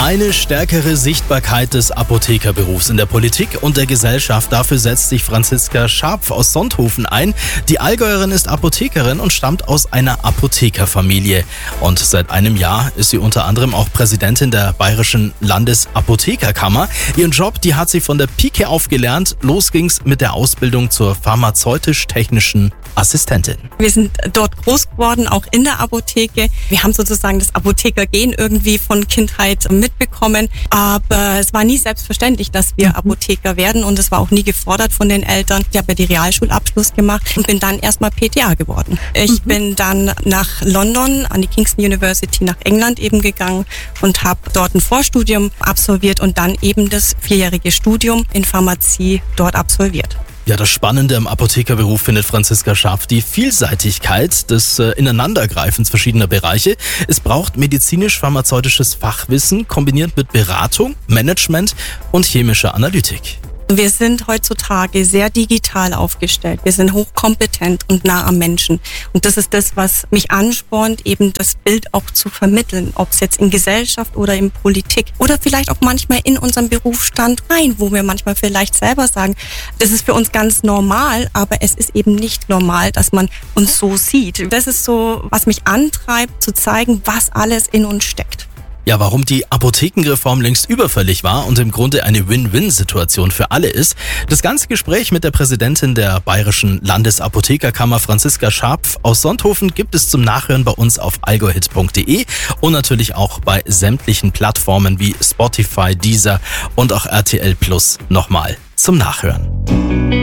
Eine stärkere Sichtbarkeit des Apothekerberufs in der Politik und der Gesellschaft. Dafür setzt sich Franziska Scharpf aus Sonthofen ein. Die Allgäuerin ist Apothekerin und stammt aus einer Apothekerfamilie. Und seit einem Jahr ist sie unter anderem auch Präsidentin der Bayerischen Landesapothekerkammer. Ihren Job, die hat sie von der Pike auf gelernt. Los ging's mit der Ausbildung zur pharmazeutisch-technischen Assistentin. Wir sind dort groß geworden, auch in der Apotheke. Wir haben sozusagen das Apothekergen irgendwie von Kindheit mitbekommen. Aber es war nie selbstverständlich, dass wir Apotheker werden und es war auch nie gefordert von den Eltern. Ich habe ja die Realschulabschluss gemacht und bin dann erstmal PTA geworden. Ich bin dann nach London an die Kingston University nach England eben gegangen und habe dort ein Vorstudium absolviert und dann eben das 4-jährige Studium in Pharmazie dort absolviert. Ja, das Spannende am Apothekerberuf findet Franziska Scharpf die Vielseitigkeit des Ineinandergreifens verschiedener Bereiche. Es braucht medizinisch-pharmazeutisches Fachwissen kombiniert mit Beratung, Management und chemischer Analytik. Wir sind heutzutage sehr digital aufgestellt. Wir sind hochkompetent und nah am Menschen. Und das ist das, was mich anspornt, eben das Bild auch zu vermitteln. Ob es jetzt in Gesellschaft oder in Politik oder vielleicht auch manchmal in unserem Berufsstand rein, wo wir manchmal vielleicht selber sagen, das ist für uns ganz normal, aber es ist eben nicht normal, dass man uns so sieht. Das ist so, was mich antreibt, zu zeigen, was alles in uns steckt. Ja, warum die Apothekenreform längst überfällig war und im Grunde eine Win-Win-Situation für alle ist. Das ganze Gespräch mit der Präsidentin der Bayerischen Landesapothekerkammer, Franziska Scharpf aus Sonthofen, gibt es zum Nachhören bei uns auf allgäuhit.de und natürlich auch bei sämtlichen Plattformen wie Spotify, Deezer und auch RTL Plus nochmal zum Nachhören.